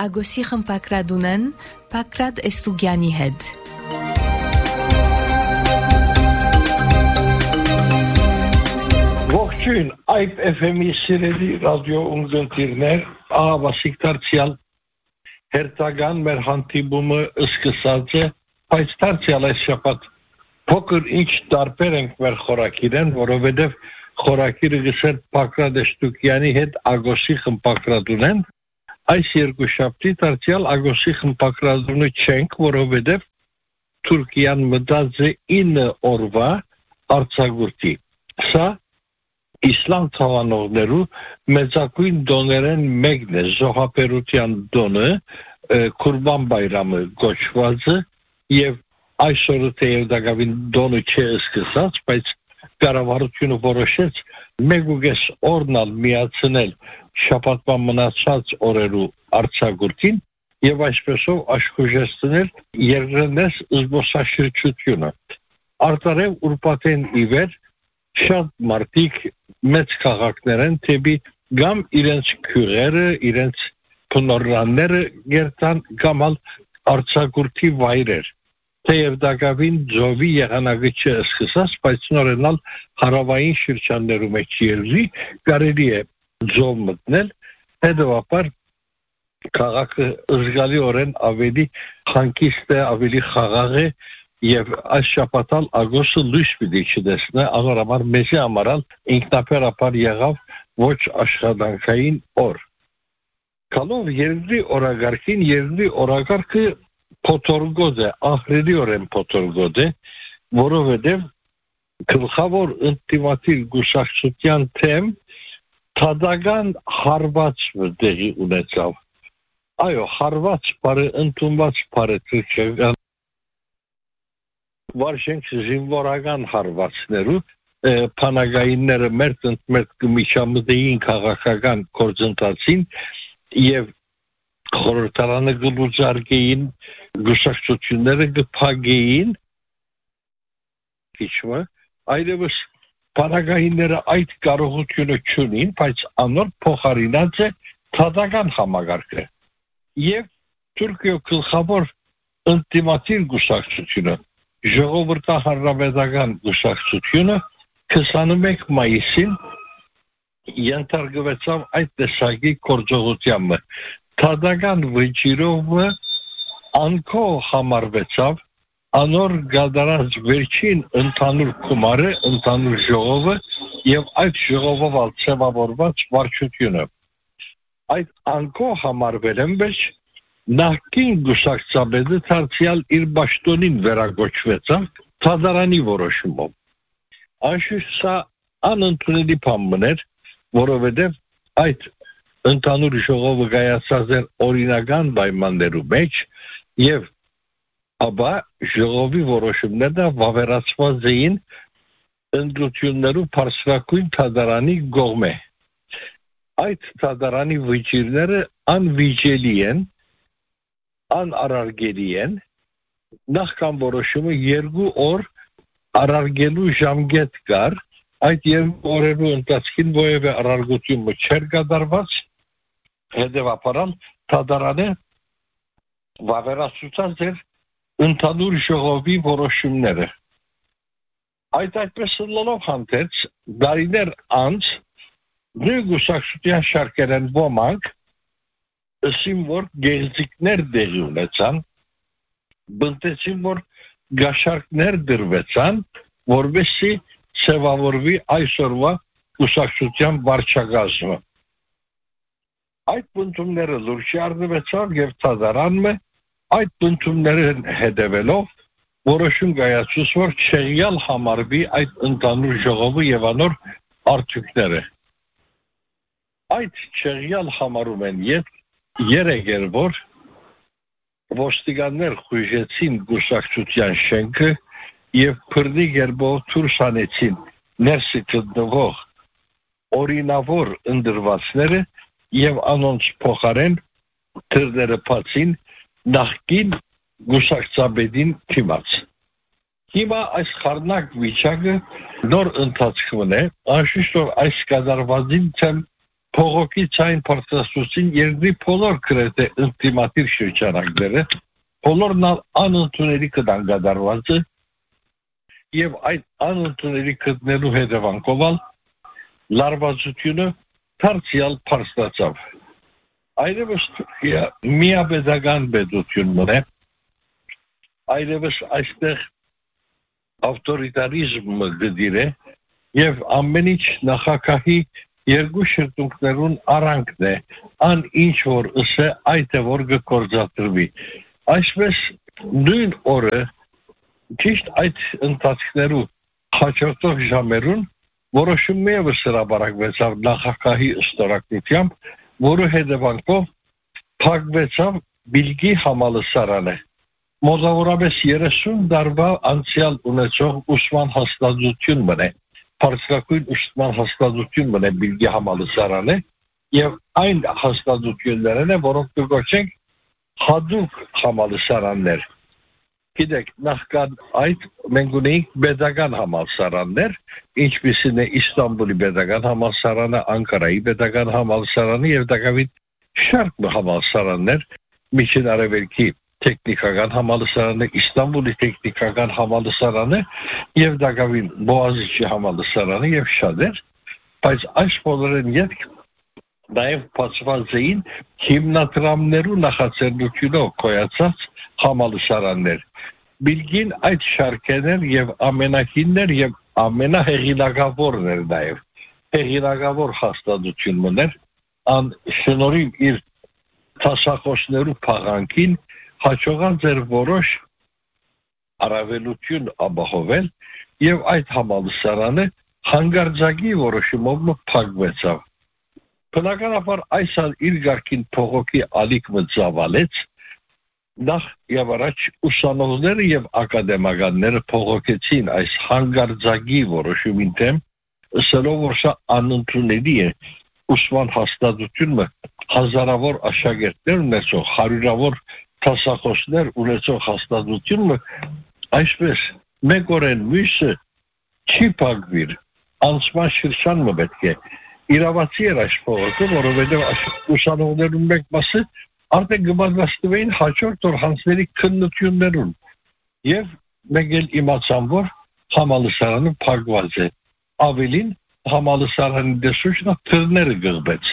Ագոսի խմպակրադունեն Պակրատ Էստուգյանի հետ։ Ողջույն, այդ FM-ի սիրելի ռադիո ունգընտիրներ, ահավասիկ դարձյալ հերթական մեր հանդիպումը սկսած է, բայց դարձյալ այս շաբաթ փոքր ինչ տարբեր ենք մեր խորակիրեն, որովհետև խորակիրը գսեր Պակրատ Էստուգյանի հետ Ագոսի խմպակրադունեն, այս երկուշաբթի դարձյալ Ագոսի խմպակրադունը չենք, որովհետև Թուրքիան մտած է 9 օրվա արձակուրդի։ Սա իսլամ թավանողներու մեծակույն դոներեն մեկն է, զոհապերության դոնը, Կուրբան բայրամը գոչվածը, եւ այսօրը թեև դակավին դոնը չէ սկսած, բայց կառավարությունը որոշեց 1.5 օրնալ միացնել շաբաթվա մնացած օրերու արձակուրդին եւ այսպեսով աշխուժեցնել երկրնես զբոսաշրջությունը։ Արտարև ուրբաթեն իվեր շատ մարդիկ մեծ քաղաքներեն թեպի գամ իրենց քյուրերը, իրենց փնորանները գերտան կամ արձակուրդի վայրեր։ Թեև դակավին ձովի եղանակը չսկսած, բայց նորենալ հարավային շրջաններում մեջ երկրի կարելի է ձով մտնել, հետևաբար քաղաքը զգալիորեն ավելի խանկիստ է, ավելի խաղաղ է եւ այս շաբաթալ Ագոսը լույս պիտի չտեսնե, անորոշ մեզի համարալ ինքնաբերաբար եղավ ոչ աշխատանքային օր։ Կալով երկրի օրագարկին, երկրի օրագարկը փոթորգոտ է, ահրելիորեն փոթորգոտ է, որովհետև գլխավոր ինտիմատիվ գուշակցության թեմ թադական հարված տեղի ունեցավ։ Այո, հարված բարը, ընդունված բարը թուրքական վարշենք զինվորական հարվածներու, պանագայինները մերտ կմիջամտեին քաղաքական գործընթացին եւ խորհրդարանը գլուծարկեին, գուշակցությունները գփագեին, իչմը, այլևս պանագայինները այդ կարողությունը չունին, բայց անոր փոխարինած է թադական համագարկը։ Եվ Թուրքիո գլխավոր ինտիմատիվ գուշակցությունը, ժողովրդահանրապետական գուշակցությունը 21 մայիսին ենթարկվեցավ այդ տեսակի գործողությանը։ Թադական վճիրով անկո համարվեցավ անոր գադարած վերջին ընդհանուր գումարը, ընդհանուր ժողովը եւ այդ ժողովով ցավավորված վարչությունը։ Այդ անկո համարվել են մեջ նախկին գուսակցաբեդը դարձյալ իր պաշտոնին վերագոչվեցավ թադարանի որոշումով։ Անշուշտ սա անընդունելի բան էր, որովհետեւ այդ ընդհանուր ժողովը կայացած էր օրինական պայմաններու մեջ եւ ապա ժողովի որոշումները վավերացված էին ընդդիմություններու բարձրակույն թադարանի կողմէ։ Այդ թադարանի վճիրները անվիճելի են, անարարգելի են, նախքան որոշումը 2 օր արարգելու ժամկետ կար, այդ 2 օրերու ընթացքին որևէ արարգություն չէր կատարված, հետևաբար թադարանը վավերացուցած էր ընդհանուր ժողովի որոշումները։ Այդպես լոլով հանդերձ դարիներ անց նույն գուսակցության շարքերեն ոմանք ասին որ գեղձիկներ դեղի ունեցան, բնտեցին որ գաշարկներ դրվեցան, որովհետեւ ցավավորվի այսօրվա գուսակցության վարչագազմը։ Այդ բնտումները լուրջ առնվեցավ եւ թադարանը այդ բնտումները հետևելով որոշում կայացուց որ չեղյալ համարվի այդ ընդհանուր ժողովը եւ անոր արդյունքները։ Այդ չեղյալ համարում են երեգեր որ ոստիկաններ խույժեցին գուսակցության շենքը եւ փրդի գերբով դուրս հանեցին ներսի գտնվող օրինավոր ընդրվածները եւ անոնց փոխարեն թրները փացին նախկին գուսակցաբեդին թիմաց։ Հիմա այս խառնակ վիճակը նոր ընթացքում է, անշուշտ որ այս կատարվածին թեմ փողոքի ցայն բարձրացուցին երկրի բոլոր կրեթե ինտիմատիվ շրջանակները, բոլորն անընդունելի կդանգադարված է եւ այդ անընդունելի կդնելու հետևանքով լարվածությունը դարձյալ բարձրացավ։ Այլևս Թուրքիա միապետական պետություն մնա, այլևս այստեղ ավտորիտարիզմը գդիր է եւ ամեն ինչ նախագահի երկու շրջաններուն արանքն է, ան ինչ որ ըսե այդ է որ գործադրվի։ Այսպես նույն օրը ճիշտ այդ ընթացքներու հաջորդող ժամերուն որոշում ևս հրապարակվեցավ նախագահի ըստորակությամբ, որը հետևանքով փակվեցավ Բիլգի համալսարանը։ Մոտավորապես 30 տարվա անցյալ ունեցող ուսման հաստատություն մնե, բարձրագույն ուսման հաստատություն մնե Բիլգի համալսարանը եւ այն հաստատություններն է, որոնք կոչենք հadoop համալսարաններ։ Գիտեք, նախքան այդ մենք ունեինք պետական համալսարաններ, ինչպիսին է Իստանբուլի պետական համալսարանը, Անկարայի պետական համալսարանը եւ դակավին շարք համալսարաններ, Միջին Արևելքի տեխնիկական համալսարանը, Իստանբուլի տեխնիկական համալսարանը եւ դակավին Բոğaziçi համալսարանը եւ շատեր, բայց այս բոլորին յետք նաեւ բացված էին հիմնադրամներու նախաձեռնությունով կոյացած համալսարաններ։ Բիլգին այդ շարքերն եւ ամենակիններ եւ ամենահեղինակավորն էր նաեւ։ Հեղինակավոր հաստատությունն էր, ան շնորհիվ իր տասախոսներու փաղանքին հաջողած էր որոշ առավելություն ապահովել եւ այդ համալսարանը հանգարձակի որոշումով փակվեցավ։ Բնականաբար այս իր ղարքին փողոքի ալիքը ծավալեց նախ եւ առաջ ուսանողները եւ ակադեմիականները փողոքեցին այս հանգարձակի որոշումին դեմ, ասելով որ սա անընդունելի է ուսման հաստատությունը հազարավոր աշակերտներ ունեցող, հարյուրավոր տասախոսներ ունեցող հաստատությունը այսպես մեկորեն մյուսը չի փակվիր, անցման շրջանը պետք է իրավացի էր այս փողոքը, որովհետև ուսանողներուն մեկ մասը արդեն գմազվաստվեին հաջորդ օր հանձների քննություններուն եւ մենք էլ իմացան որ համալսարանը փակված է, ավելին համալսարանի դեսուչնա թրները գղբեց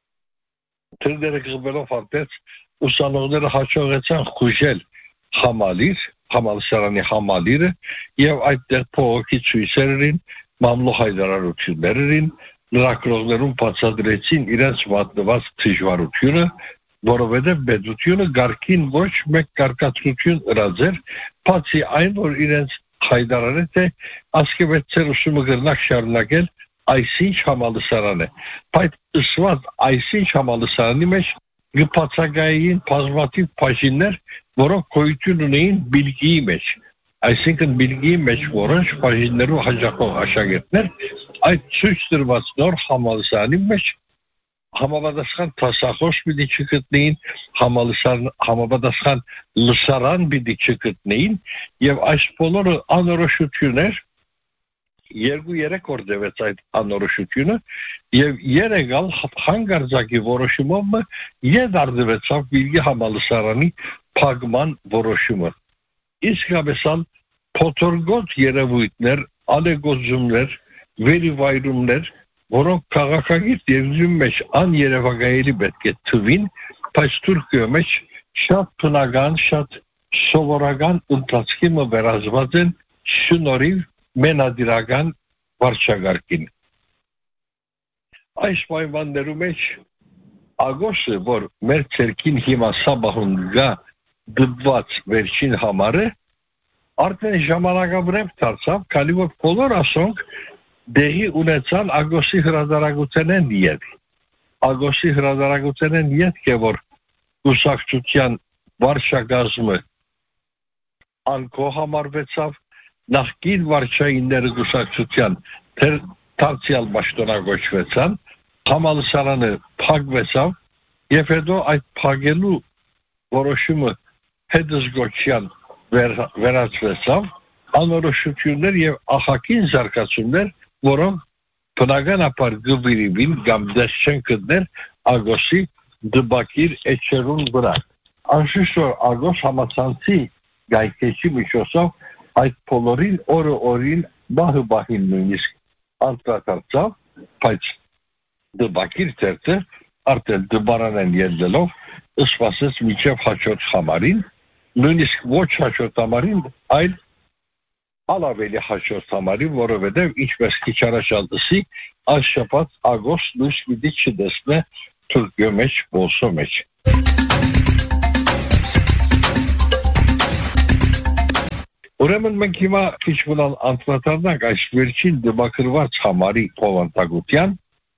գղբելով հատեց ուսանողները հաջողեցան խուժել համալսարանի համալիրը եւ այդտեղ փողոքի ցույցերին մամլո հայտարարություններին լրագրողներուն բացատրեցին իրենց մատնված դժվարությունը, որովհետև պետությունը գարքին ոչ մեկ կարգացություն ըրաձեր, բացի այն, որ իրենց հայտարարեց է ասկևեցեր ուսումը գրնակ շարունակել այսինչ համալսարան է, բայց ըսված այսինչ համալսարանի մեջ գպացակային բազմաթիվ բաժիններ, որոնք գոյություն ունեին Բիլգիի մեջ, այսինքն Բիլգիի մեջ որոշ բաժիններու հաջողող աշակերտներ այդ ցույց տրված նոր համալսարանի մեջ համապատասխան տասախոս պիտի չգտնեին, համապատասխան լսարան պիտի չգտնեին եւ այս բոլորը անորոշություններ 2-3 օր դեպեց այդ անորոշությունը եւ երեգալ հանգարձակի որոշումով եդարդվեցավ Բիլգի համալսարանի փակման որոշումը։ Իսկապես փոթորգոտ երևույթներ, ալեգոզումներ, վերիվայրումներ, որոնք քաղաքագիտ երկրի մեջ աներևակայելի պետք է թվին, բայց Թուրքիայի մեջ շատ բնական, շատ սովորական ընթացքի վերածված են շնորհիվ մենադիրական վարչագարկին։ Այս պայմաններու մեջ ագոսը, որ մեր ցերքին հիմա սաբահուն գա դպված վերջին համարը, արդեն ժամանակաբրև դարձավ, քանի որ բոլոր ասոնք դեղի ունեցան ագոսի հրադարագութենեն յետ։ Ագոսի հրադարագութենեն յետ է, որ կուսակցության վարչագազմը անկո համարվեցավ, նախկին վարչայինները կուսակցության դարձյալ պաշտոնագործվեցան, համալսարանը փակվեցավ եւ հետո այդ փակելու որոշումը հետզգոչյան վերածվեցավ անորոշություններ եւ ախակին զարգացումներ, որոնք բնականաբար գվիրիվին կամ դες չեն գտնել ագոսի դբակիր էջերուն վրա։ Անշուշտ որ ագոս համացանցի գայքեչի միջոցով այդ բոլորին օրը-օրին բահին նույնիսկ անդրադարձավ, բայց դբակիր թերթը արդեն դբարանեն ելնելով սպասեց մինչև հաջորդ համարին, նույնիսկ ոչ հաջորդ համարին, այլ Ալավելի հաջորդ համարին, որովհետև ինչպես քիչ առաջ ալտսի, այս շաբաթ ագոս լույս պիտի չտեսնե Թուրքիո մեջ, Բոսո մեջ։ Ուրեմն մենք հիմա քիչ մնալ անդրադառնանք այս վերջին դիմակրված համարի օվանտագության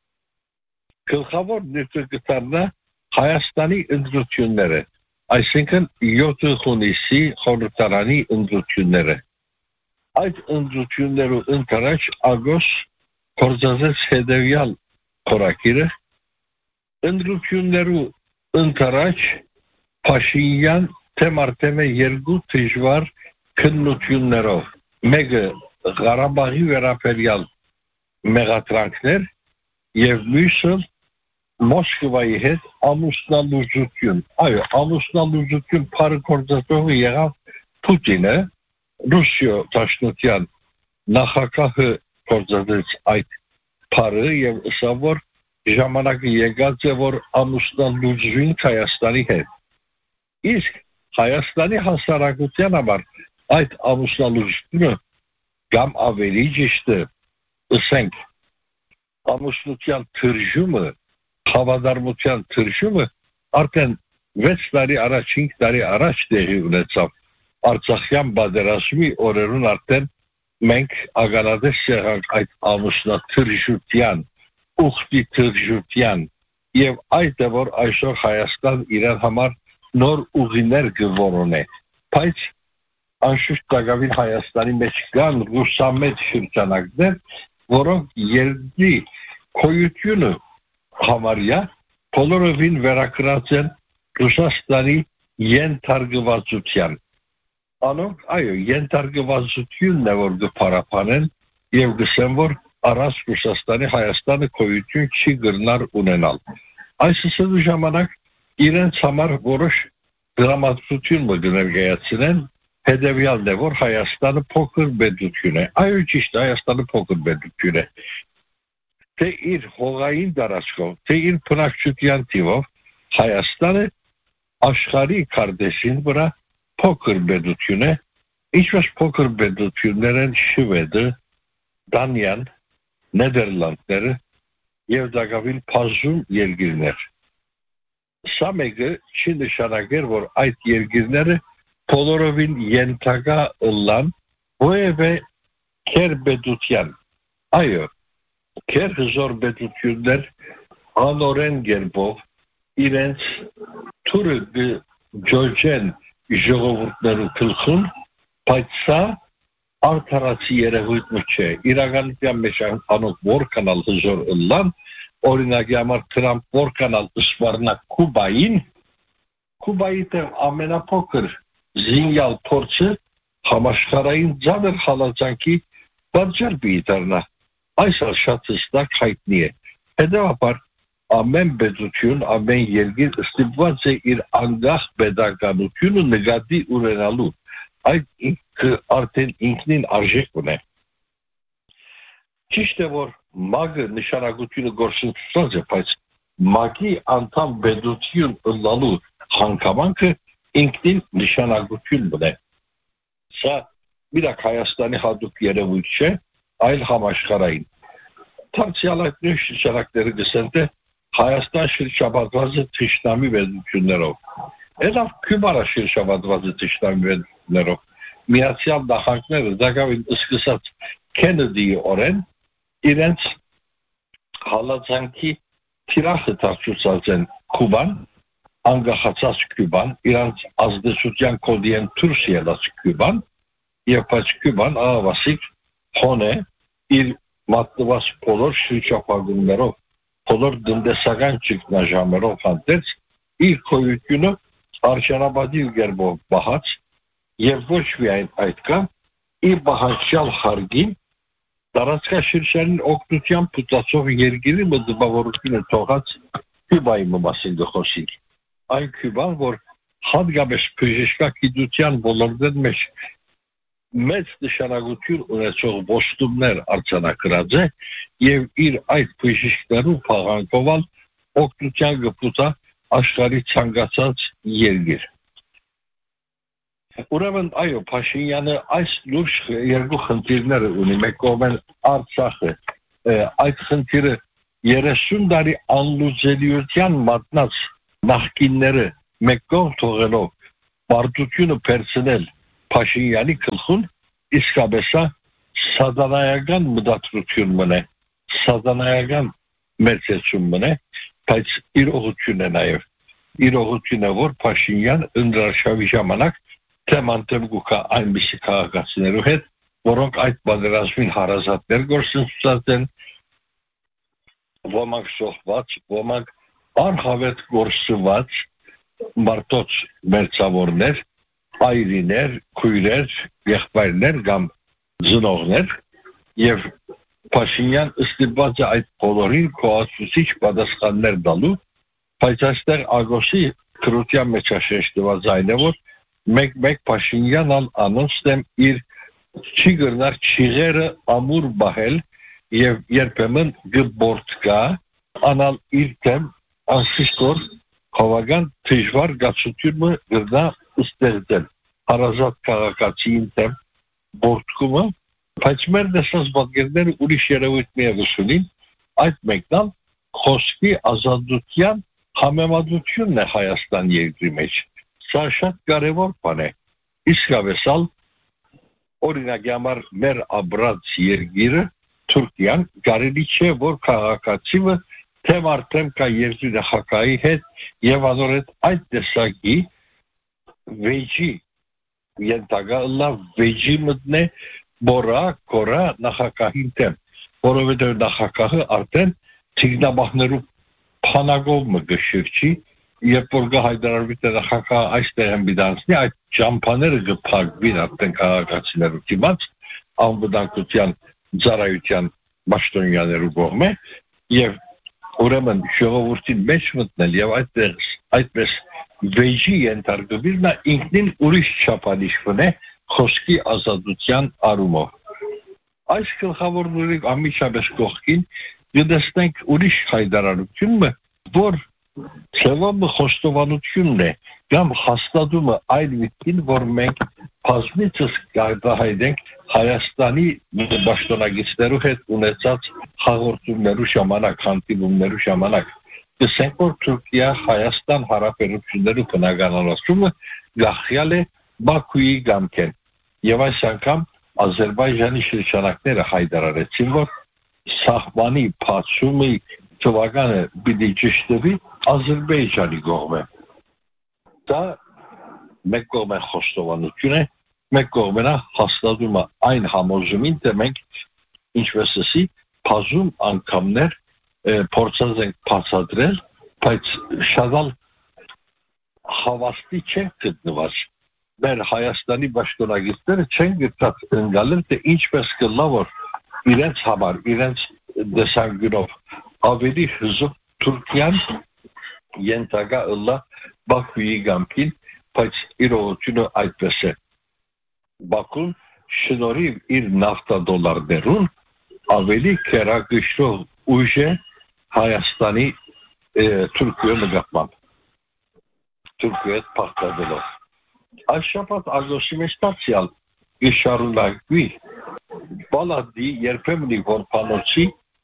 գլխավոր ներկայացնա Հայաստանի ընտրությունները, այսինքն 7 հունիսի խորհրդարանի ընտրությունները։ Այդ ընտրություններու ընթരാճ ագոս կորզածեց հետևյալ խորակիրը, ընտրություններու ընթരാճ Փաշինյան թեմարտեմը երկու դժվար քննություններով, մեկը Ղարաբաղի վերաբերյալ մեղադրանքներ եւ մյուսը Մոսկվայի հետ ամուսնալուծություն։ Այո, ամուսնալուծություն բարը կորզածողը եղավ Պուտինը, Ռուսիա Դաշնության նախագահը կորզածեց այդ բարը եւ ըստ որ ժամանակը եկած է որ ամուսնալուծվին Հայաստանի հետ։ Իսկ Հայաստանի հասարակության համար այդ ամուսնալուծությունը կամ ավելի ճիշտ ասենք ամուսնության թրժումը Հավատարմության թրժումը արդեն 6 տարի առաջ, 5 տարի առաջ տեղի ունեցավ։ Արցախյան պատերազմի օրերուն արդեն մենք ագանադես եղանք այդ ամուսնաթրժության, ուխտի թրժության եւ այդ է որ այսօր Հայաստան իրար համար նոր ուղիներ կորոնե։ Բայց անշուշտ դակավին Հայաստանի մեջ կան ռուսամետ շրջանակներ, որոնք երկրի քոյությունը համարյա բոլորովին վերակրած են Ռուսաստանի ենթարկվածության։ Անոնք, այո, ենթարկվածությունն է որ կփարապանեն եւ գսեն որ առանց Ռուսաստանի Հայաստանը քոյություն չի գրնար ունենալ։ Այսինքն ժամանակ իրենց համար որոշ դրամատուրգություն կներկայացնեն, հետեւյալն է որ Հայաստանը փոքր պետություն է։ Այո, ճիշտ, Հայաստանը փոքր պետություն է։ Թե իր հողային տարածքով, թե իր բնակչության թիվով Հայաստանը աշխարհի քարտեզին վրա փոքր պետություն է, ինչպես փոքր պետություններ են Շվեդը, Դանիան, Նեդերլանդները եւ դակավին բազում երկիրներ։ Սա մեկը չի նշանակեր, որ այդ երկիրները բոլորովին ենթակա ըլլան որևէ քերբետության։ Այո, քերհզոր պետություններ անորեն գերբով իրենց թուրը ջոջեն ժողովուրդներու գլխուն, բայց սա արդարացի երևույթ չէ։ Իրականության մեջ անոնք որքանալ հզոր ըլլան, օրինակի համար Թրամփ որքանալ սպառնա Կուբային, Կուբայի տեղ ամենափոքր զինյալ փորձը համաշխարհային ձեռ հալածանքի պատճառ դառնա։ Այս շատ հստակ հայտնի է։ Հետևաբար ամեն պետություն, ամեն երկիր ստիպված է իր անկախ պետականությունը նկատի ունենալու։ Այդ արդեն ինքնին արժեք ունե։ Ճիշտ է որ ՄԱԳ-ը նշանակությունը գործընթաց է, բայց ՄԱԳ-ի անդամ պետություն ըլլալու հանգամանքը ինքնին նշանակություն ունե։ Սա միակ Հայաստանի հատուկ երևույթ չէ, այլ համաշխարհային։ Դարձյալ այդ նույն շրջանակները գսեն թե Հայաստան շրջապատված է թշնամի պետություններով։ Այլավ Կուբան շրջապատված է թշնամի պետություններով։ Միացյալ Նահանգները դակավին սկսած Քենեդիի օրեն իրենց հալածանքի թիրախը դարձուցած են Կուբան, անկախացած Կուբան, իրենց ազդեցության կոդի են դուրս ելած Կուբան, եւ բայց Կուբան ավասիկ հոնե իր մատնված բոլոր շրջապատումներով, բոլոր տնտեսական ճգնաժամերով հանդերձ իր քոյությունը արժանապատիվ գերբով բահած եւ ոչ միայն այդ կան իր բահանջյալ հարգին Տարածքաշրջանին օգնությամբ փութացող երկիրի մտավարությունը թողած Կյուբայի մասին գխոսի։ Այն Կյուբան, որ հատկապես բժշկագիտության ոլորտի մեջ մեծ նշանակություն ունեցող ոստումներ արձանագրած է եւ իր այդ բժիշկներու փաղանքովալ օգնության գծա աշխարհի ցանկացած երկիր։ Ուրեմն այո, Փաշինյանը այս լուրջ երկու խնդիրներ ունի, մեկ կողմեն Արցախը, այդ խնդիրը 30 տարի անլուծելիության մատնած նախկինները մեկ կողմ թողելով բարդությունը փերցնել Փաշինյանի գլխուն, իսկապես սատանայական մտածություն մնե, սատանայական մերձեցում մնե, բայց իրողություն է նաև, իրողություն է, որ Փաշինյան ընդրաշավի ժամանակ թեմանտեմ գուկա այնպիսի քաղաքացիներու հետ, որոնք այդ պատերազմին հարազատներ գործընծած են, ոմանք սողված, ոմանք անհավետ գործված մարդոց մերձավորներ, այրիներ, քույրեր, եղբայրներ կամ ծնողներ եւ Փաշինյան ստիպված է այդ բոլորին կոալիցիչ պատասխաններ տալու, բայց այստեղ Ագոսի քրության մեջ շեշտված այն է, որ մեկ Փաշինյանն անոնցտեմ իր չի գրնար չիղերը ամուր բահել եւ երբեմն գբորտկա անալ իր դեմ անսիստոր խավական դժվար գացությունը գրնա ստեղծել հարազատ քաղաքացիին դեմ բորտկումը, բայց մեր դեսած պատկերները ուրիշ երևույթ միևս ունին, այդ մեկնալ խոսքի ազատության համեմատությունն է Հայաստան երկրի մեջ։ Սա շատ կարևոր բան է, իսկապես օրինակ համար մեր ապրած երկիրը Թուրքիան կարելի չէ, որ քաղաքացիը թեմ արդեն կա երկրի նախագահի հետ եւ անորդ այդ տեսակի վեճի ենթակա լավ վեճի մտնե բորա կորա նախագահին դեմ, որովհետեւ նախագահը արդեն ցիգնաբախներու փանագով մգշիրջի Երբ որ գահայդարարվի նախագահ այստեղ են բիդանցնի, այդ ճամփաները գփակվին արդեն քաղաքացիներու դիմաց անվտանգության ծառայության պաշտոնյաներու կողմէ եւ ուրեմն ժողովրդին մեջ մտնել եւ այդպես վեճի ենթարկվել նա ինքնին ուրիշ չափանիշն է խոսքի ազատության առումով։ Այս գլխավորների ամիջապես կողքին դիտենք ուրիշ հայտարարությունը, որ Սևամը խոստովանությունն է, կամ հաստատումը այն վիճին, որ մենք բազմիցս կարտահայտենք Հայաստանի պաշտոնագետներու հետ ունեցած հաղորդումներու ժամանակ, հանդիպումներու ժամանակ, ասենք որ Թուրքիա-Հայաստան հարաբերություններու բնականացումը գախյալ է Բաքուի գամքեն, եւ այս անգամ Ադրբեջանի շրջանակները հայտարարեցին, որ սահմանի փացումը թվականը պիտի ճշտվի Ադրբեջանի կողմէ։ Դա մեկ կողմը խոստովանություն է, մեկ կողմը հաստատումը այն համոզումին, թե մենք ինչպես ասի, բազում անգամներ փորձած ենք բացատրել, բայց շատ հավաստի չեն գտնված։ Մեր Հայաստանի պաշտոնագետները չեն գտած ընկալել, թե ինչպես կլա, որ իրենց համար, իրենց դեսանգյունով ավելի հզոր Թուրքիան ենթակա ըլլա Բաքուի գամքին, բայց իրողությունը այդպես է։ Բաքուն շնորհիվ իր նավթադոլարներուն ավելի քերակշռող ուժ է Հայաստանի Թուրքիա նկատմամբ։ Թուրքիա փախտելով։ Այս շաբաթ Ագոսի մեջ տացիալ իշարունակվի բալադի երբեմնի որփանոցի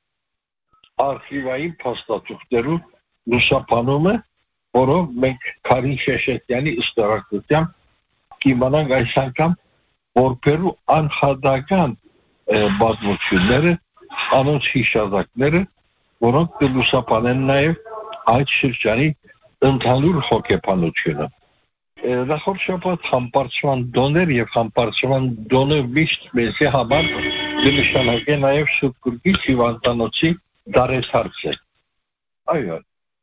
արխիվային փաստաթուղթերու լուսաբանումը, որով մենք Քարին Շեշետյանի ըստարակությամբ կիմանանք այս անգամ որբերու անհատական պատմությունները, անոնց հիշատակները, որոնք կլուսաբանեն նաև այդ շրջանի ընդհանուր հոգեբանությունը։ Նախորդ շաբաթ համբարձման դոներ եւ համբարձման դոնը միշտ մեզի համար դնշանակե նաև Սուրբգուրգի հիվանդանոցի դարեցարց է։ Այո,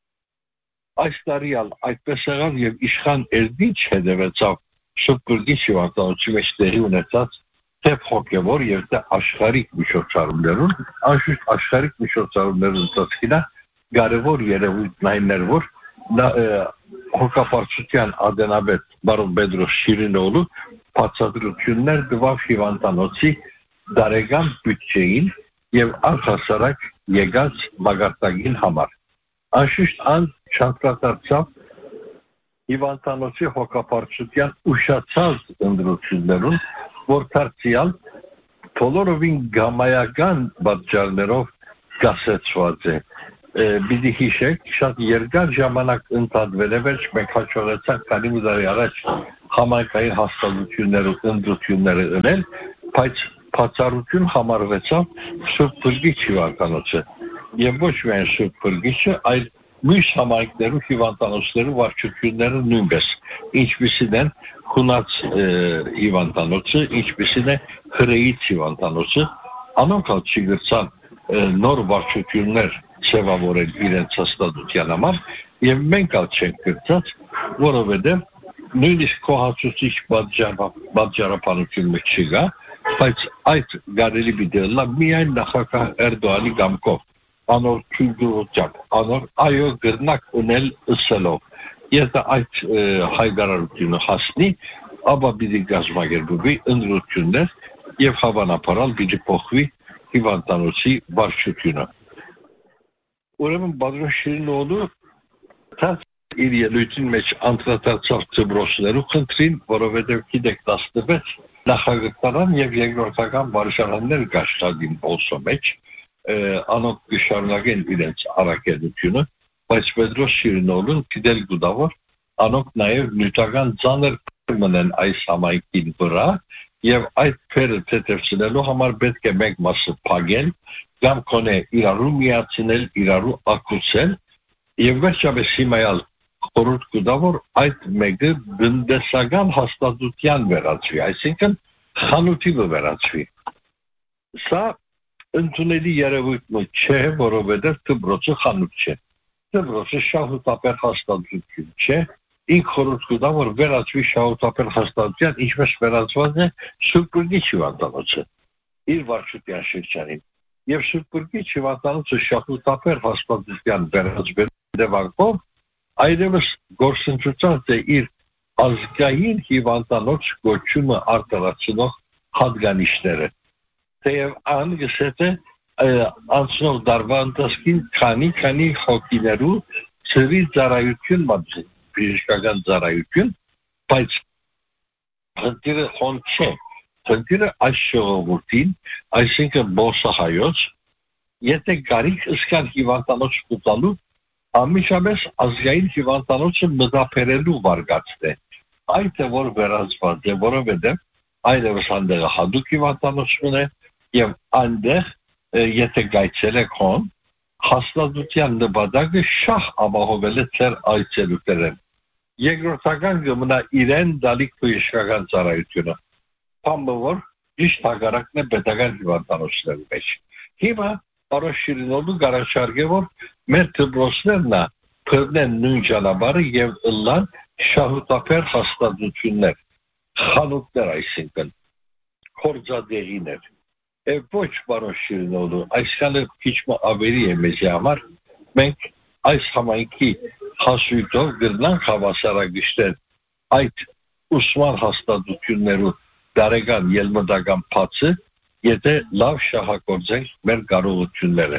այս տարիալ այդպես եղավ եւ իշխան Էրդիչ հետևեցավ Սուրբգուրգի հիվանդանոցի մեջ տեղի ունեցած թե հոգևոր եւ թե աշխարհիկ միջոցառումներուն, անշուշտ աշխարհիկ միջոցառումներուն ընթացքին կարևոր երևույթն այն էր, որ հոգապարծության ադենաբեդ բարոն Պետրոս Շիրինովը բացատրություններ տվավ հիվանդանոցի դարեգան բյուջեին եւ առհասարակ եկած մագարտագին համար։ Անշուշտ ան շատկացավ հիվանդանոցի հոգապարծության ուշացած ընդրություններուն, որ դարձյալ բոլորովին գամայական պատճառներով կասեցված է։ Բիդի հիշեք, շատ երկար ժամանակ ընդհատվել է, վերջ մենք հաջողեցանք քանի տարի առաջ համայնքային հաստատությունները ընդրությունները ունել, բայց բացառություն համարվեցավ Սուրբ Գրգիչ հիվանդանոցը եւ ոչ միայն Սուրբ Գրգիչը, այլ մյուս համայնքներու հիվանդանոցներու վարչությունները նույնպես, ինչպիսին են Խունած հիվանդանոցը, ինչպիսին է Հրեից հիվանդանոցը, անոնք ալ չգրցան նոր վարչություններ ձևավորել իրենց հաստատության համար եւ մենք ալ չենք գրծած, որովհետեւ նույնիսկ կողացուցիչ պատճառաբանություն մեջ չկա, բայց այդ կարելի դիտելա միայն նախագահ Էրդողանի կամքով, անոր քույրությամբ, անոր այո գրնակ ունել ըսելով։ Եթե այդ հայտարարությունը հասնի, ապա պիտի կազմակերպվի ընդրություններ եւ հավանաբար պիտի փոխվի հիվանդանոցի վարչությունը։ Ուրեմն Բադրոս Շիրինովը իր ելույթին մեջ անդրադարձավ դպրոցներու խնդրին, որովհետեւ գիտեք 16 նախագծարան եւ երկրորդական վարժարաններ գաշտագին ոսո մեջ, անոնք կշարունակեն իրենց առաքելությունը, բայց Պետրոս Շիրինովն գիտել գուտավոր, անոնք նաեւ նյութական ծանր մնեն այս համայնքին վրա եւ այդ փերը թեթևցնելու համար պետք է մեկ մասը փակել, կամ կոնե իրարու միացնել, իրարու ակուցել եւ վերջապես հիմայալ խորհուրդ կուտավոր այդ մեկը գնդեսական հաստատության վերածվի, այսինքն խանութի վերածվի։ Սա ընդունելի երևույթ չէ, որովհետեւ դպրոցը խանութ չէ։ Դպրոցը շահութապեր հաստատություն չէ, ինք խորհուրդ կուտավոր վերածվի շահութապեր հաստատության, ինչպես վերածված է Սուրբ Գրգիչ հիվանդանոցը իր վարչության շրջանին։ Եվ Սուրբ Գրգիչ հիվանդանոցը շահութապեր հաստատության վերածվելով այլևս գործընթացած է իր ազգային հիվանդանոց գոչումը արտարացնող հատկանիշները։ Թեև ան գսետ է անցնող դարվա ընթացքին քանի հոգիներու ծրի ծառայություն մատչի, բժշկական ծառայություն, բայց խնդիրը խոն չէ, խնդիրը այս ժողովրդին, այսինքն բոսահայոց, եթե կարիք ըսկան հիվանդանոց կուտալու, ամիշապես ազգային հիվանդանոցը մտափերելու վարգացն է, այդ է որ վերածված է, որովհետև այլևս անդեղը հադուկ հիվանդանոցն է եւ անդեղ եթե գայցել եք հոն, հաստատության նպատակը շահ ապահովել է ծեր այցելուներեն։ Երկրորդական գմնա իրեն դալիք բժշկական ծառայությունը, բամը որ ճիշտ հակառակն է պետական հիվանդանոցների մեջ։ Հիմա Բադրոս Շիրինովը գարաշարգե որ մեր դպրոցներն փրկեն նույն ճանապարհը եւ ըլլան շահութապեր հաստատություններ, խանութներ այսինքն, կորձադեղիներ։ Ոչ Բադրոս Շիրինովը, այսքանը քիչ ավելի է մեզ համար, մենք այս համայնքի հասույթով գրնանք հավասարակշռել այդ ուսման հաստատություններու դարեգան ելմտական փացը, եթե լավ շահագործենք մեր կարողությունները։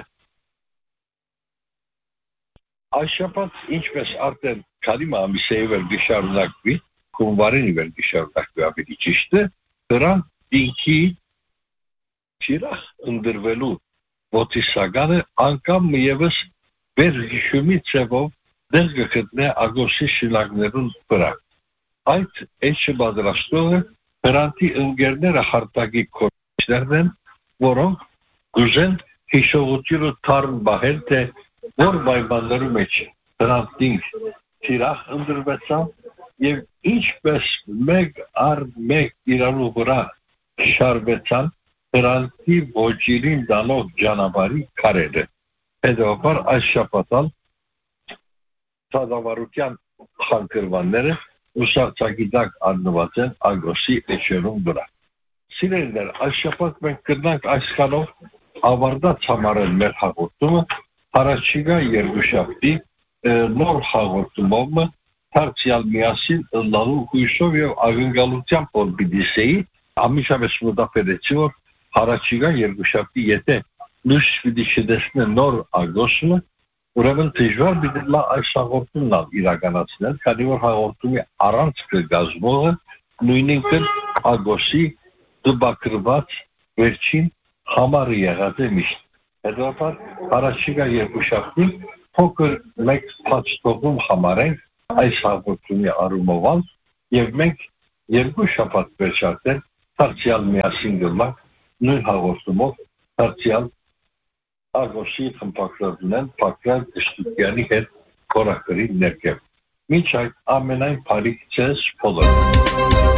Այս շաբաթ, ինչպես արդեն քանի ամիսի վեր գշարունակվի, հունվարին վեր գշարունակվի ավելի ճիշտ է, դրան դինքի ճիրախ ընդրվելու ոտիսականը անգամ միևս վերհիշումի ծևով դեր գտնե ագոստի շիլակներուն վրա։ Այդ էջը պատրաստողը հրանտի ընկերները հարտակի կորիչներն են, որոնք գուզեն հիշողությունը թարմ բահել, թե որ պայմաններու մեջ հրանտինք ճիրախ ընդրվեցավ եւ ինչպես մեկ առ մեկ իրարու վրա շարվեցան հրանտի ոչիրին դանող ճանապարհի քարերը։ Հետևաբար այս շաբաթալ ցածավարության խանգարվանները ուսուցագիտակ առնված են ագոստի էջերուն վրա։ Սիրելիներ, այս շաբաթ մենք կգնանք այսքանով ավարտած համարել մեր հաղորդումը, առաջիկա երկուշաբթի նոր հաղորդումով դարձյալ միասին լալու հույսով եւ ակնկալությամբ որ բիդիսեի ամիշավես մտապերեցի որ առաջիկա երկուշաբթի եթե լույս պիտի չտեսնե նոր ագոստը ուրեմն դժվար պիտի լա այս հաղորդումն իրականացնել քանի որ հաղորդումի առանցքը գազմողը նույնիսկ ագոստի դպակրված վերջին համարը եղած է միշտ հետո առաջիկա երկուշաբթի փոքր մեկ փաստողում համարենք այս հաղորդումի առումով եւ մենք երկու շաբաթ վերջացել դարձյալ միասին գնանք նույն հաղորդումով դարձյալ ագոստի խմբակրատունեն Պակրատ Էստուկյանի հետ խորագրի ներքև մինչ այդ ամենայն բարիք ցես բոլոր